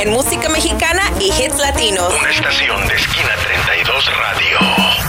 en música mexicana y hits latinos. Una estación de Esquina 32 Radio.